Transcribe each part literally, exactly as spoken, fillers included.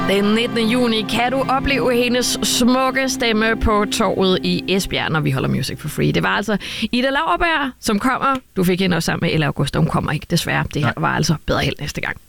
Den nittende juni kan du opleve hendes smukke stemme på torvet i Esbjerg, når vi holder Music for Free. Det var altså Ida Lauerberg, som kommer. Du fik hende også sammen med Ella Augusta. Hun kommer ikke, desværre. Det her var altså bedre held næste gang.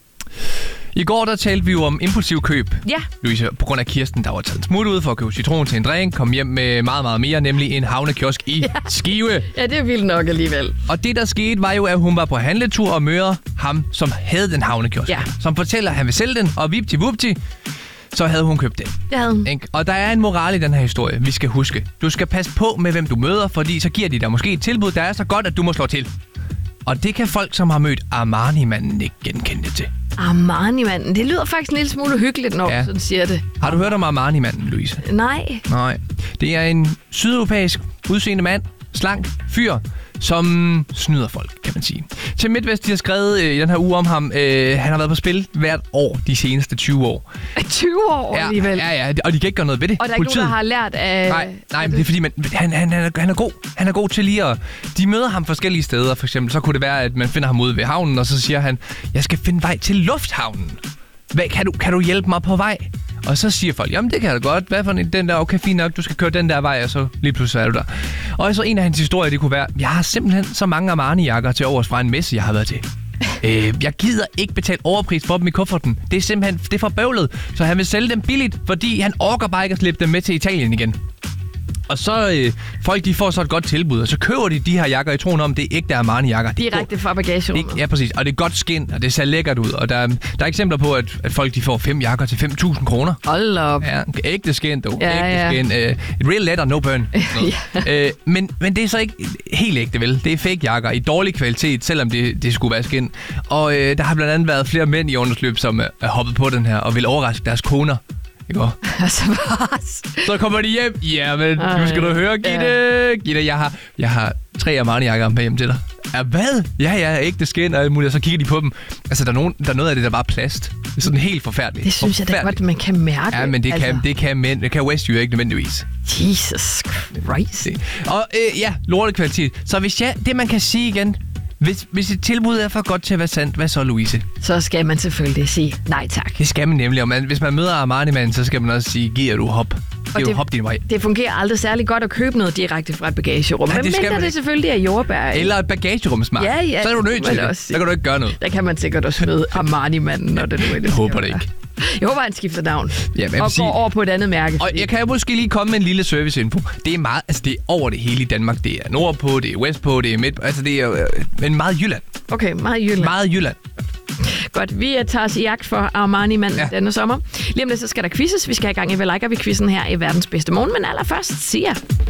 I går der talte vi jo om impulsiv køb. Ja. Louise, på grund af Kirsten, der var taget en smut ud for at købe citron til en drink, kom hjem med meget, meget mere, nemlig en havnekiosk i ja. Skive. Ja, det er vildt nok alligevel. Og det, der skete, var jo, at hun var på handletur og møder ham, som havde den havnekiosk. Ja. Som fortæller, at han vil sælge den, og vipti-vupti, så havde hun købt den. Det havde hun. Og der er en moral i den her historie, vi skal huske. Du skal passe på med, hvem du møder, fordi så giver de dig måske et tilbud, der er så godt, at du må slå til. Og det kan folk, som har mødt Armani-manden, ikke genkende det til. Armani-manden, det lyder faktisk en lille smule hyggeligt, når ja. du sådan siger det. Har du hørt om Armani-manden, Louise? Nej. Nej. Det er en sydeuropæisk udseende mand, slank fyr, som snyder folk, kan man sige. Til Midtvest, de har skrevet øh, i den her uge om ham, øh, han har været på spil hvert år de seneste tyve år. tyve år ja, alligevel? Ja, ja, og de kan ikke gøre noget ved det. Og der er Politiet. ikke nogen, der har lært af... Nej, nej men det er fordi, man, han, han, han, er, han er god. Han er god til lige at... De møder ham forskellige steder, for eksempel. Så kunne det være, at man finder ham ude ved havnen, og så siger han, jeg skal finde vej til lufthavnen. Hvad, kan, du, kan du hjælpe mig på vej? Og så siger folk, jamen det kan du godt. Hvad for en, den der, okay, fint nok, du skal køre den der vej, og så lige pludselig er du der. Og så en af hans historier, det kunne være, jeg har simpelthen så mange Armani-jakker til overs fra en messe, jeg har været til. øh, jeg gider ikke betale overpris for dem i kufferten. Det er simpelthen, det er for bøvlet. Så han vil sælge dem billigt, fordi han orker bare ikke at slippe dem med til Italien igen. Og så øh, folk, de får så et godt tilbud, og så køber de de her jakker i troen om, det er ægte Armani-jakker. Direkte fra bagagerummet. Ja, præcis. Og det er godt skin, og det ser lækkert ud. Og der, der er eksempler på, at, at folk de får fem jakker til fem tusind kroner. Hold op. Ja, ægte skin, dog. Ja, ægte ja. skin. Uh, et real leather, no burn. ja. uh, men, men det er så ikke helt ægte, vel? Det er fake jakker i dårlig kvalitet, selvom det, det skulle være skin. Og uh, der har blandt andet været flere mænd i undersløb, som er uh, hoppet på den her og vil overraske deres koner. Så kommer de hjem. Ja, men nu skal du høre, Gitte. Ja. Gitte, jeg har, jeg har tre Armani-jakker med hjem til dig. Ja, hvad? Ja, ja, ægte skin og alt muligt. Og så kigger de på dem. Altså, der er, nogen, der er noget af det, der bare er plast. Det er sådan helt forfærdeligt. Det synes jeg da godt, man kan mærke. Ja, men det altså. kan, det kan mænd. Det kan Westjyr ikke nødvendigvis. Jesus Christ. Og øh, ja, lortekvalitet. Så hvis jeg, det man kan sige igen, Hvis, hvis et tilbud er for godt til at være sandt, hvad så, Louise? Så skal man selvfølgelig sige nej tak. Det skal man nemlig. Og man, hvis man møder Armani-manden, så skal man også sige, giver du hop. Giver du hop din vej. Det fungerer aldrig særlig godt at købe noget direkte fra et bagagerum. Men mindre det selvfølgelig er jordbær. Eller et bagagerumsmark. Ja, ja. Så er du nødt til det. Så kan du ikke gøre noget. Der kan man sikkert også møde Armani-manden, når det nu er det. Jeg håber det ikke. Jeg håber, han skifter navn. Ja, og går sige, over på et andet mærke. Og jeg kan jo måske lige komme med en lille serviceinfo. Det er meget, altså det er over det hele i Danmark. Det er nordpå, det er vestpå, det er midt. Altså det er men meget Jylland. Okay, meget Jylland. Meget Jylland. Godt, vi tager os i jagt for Armani-manden ja. denne sommer. Lige om lidt, så skal der quizzes. Vi skal have gang i Hvad liker vi quizzen her i Verdens Bedste Morgen. Men allerførst, Sia.